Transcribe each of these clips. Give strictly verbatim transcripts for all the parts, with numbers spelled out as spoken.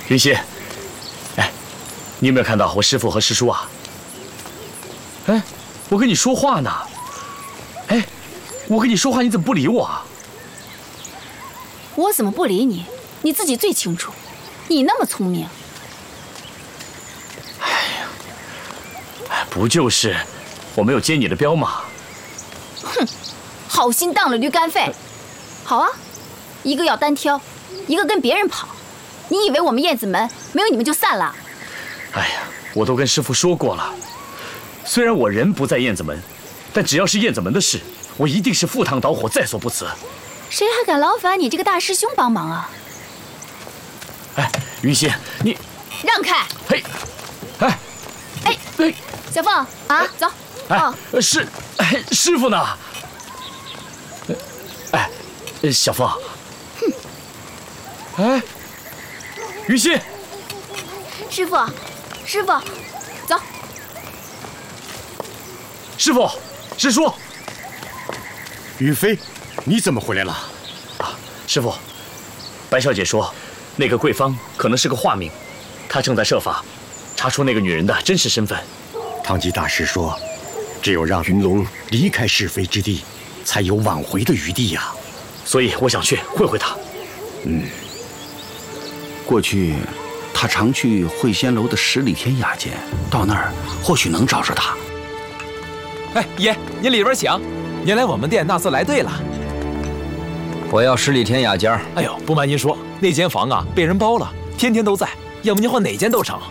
云溪，哎，你有没有看到我师父和师叔啊？哎，我跟你说话呢。哎，我跟你说话，你怎么不理我啊？ 我怎么不理你？你自己最清楚。你那么聪明。 哎呀，哎，不就是我没有接你的镖吗？ 哼，好心当了驴肝肺。好啊，一个要单挑，一个跟别人跑。你以为我们燕子门没有你们就散了？ 哎呀，我都跟师父说过了，虽然我人不在燕子门，但只要是燕子门的事，我一定是赴汤蹈火，在所不辞。 谁还敢劳烦你这个大师兄帮忙啊？ 哎，云溪，你让开！ 嘿，哎， 哎哎，小凤啊，走。 哎，师，哎，师傅呢？哎，小凤。哼。哎。云溪， 师傅，师傅，走。 师傅，师叔， 云飞，你怎么回来了？ 啊，师傅，白小姐说，那个桂芳可能是个化名，她正在设法查出那个女人的真实身份。 唐吉大师说，只有让云龙离开是非之地，才有挽回的余地呀、啊。 所以我想去会会她。 嗯。过去，他常去会仙楼的十里天雅间，到那儿或许能找着他。 哎，爷，您里边请。您来我们店那次来对了。 我要十里天雅间。 哎呦，不瞒您说，那间房啊被人包了，天天都在，要不您换哪间都成。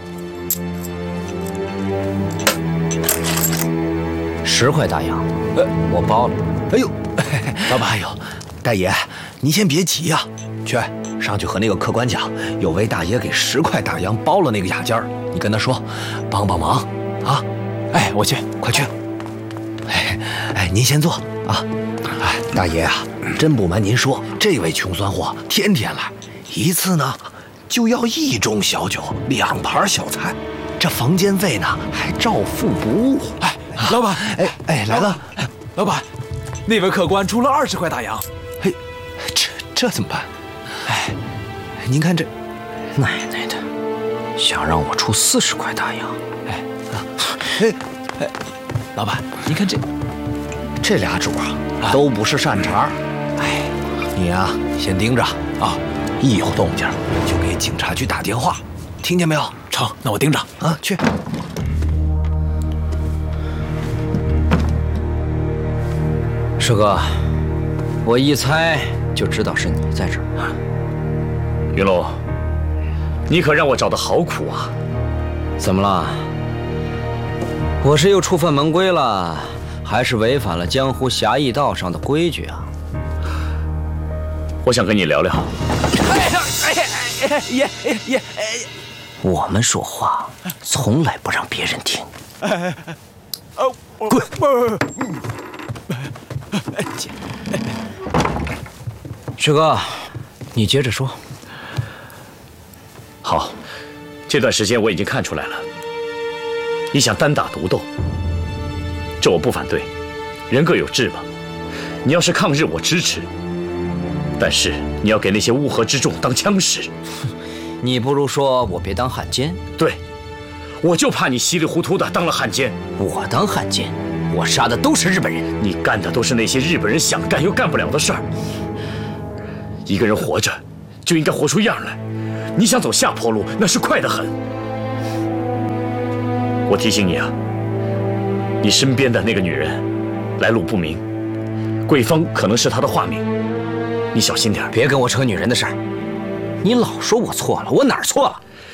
十块大洋，呃，我包了。 哎呦，老板，哎呦，大爷，您先别急呀、啊，去。上去和那个客官讲，有位大爷给十块大洋包了那个雅间儿，你跟他说，帮帮忙啊！ 哎，我去， 快去！哎哎，您先坐啊！哎，大爷啊，真不瞒您说，这位穷酸货天天来，一次呢就要一盅小酒，两盘小菜，这房间费呢还照付不误。 哎，老板， 哎哎，来了， 老板，那位客官出了二十块大洋。 嘿，这这怎么办？哎，您看这， 奶奶的，想让我出四十块大洋？ 哎，哎哎，老板，您看这， 这俩主啊，啊都不是善茬。哎，你啊，先盯着啊，一有动静就给警察局打电话，听见没有？ 成，那我盯着啊，去。 师哥，我一猜就知道是你在这儿。 云龙，你可让我找的好苦啊！ 怎么了？我是又触犯门规了，还是违反了江湖侠义道上的规矩啊？ 我想跟你聊聊。 哎呀，哎呀，哎爷哎爷哎！ 我们说话从来不让别人听。 哎哎哎！哦，滚！姐， 师哥，你接着说。 好，这段时间我已经看出来了，你想单打独斗，这我不反对，人各有志嘛。你要是抗日，我支持，但是你要给那些乌合之众当枪使。 你不如说我别当汉奸。 对，我就怕你稀里糊涂的当了汉奸。 我当汉奸？我杀的都是日本人， 你干的都是那些日本人想干又干不了的事儿。一个人活着，就应该活出样来。你想走下坡路，那是快得很。我提醒你啊，你身边的那个女人，来路不明，桂芳可能是她的化名，你小心点。 别跟我扯女人的事儿。你老说我错了，我哪儿错了？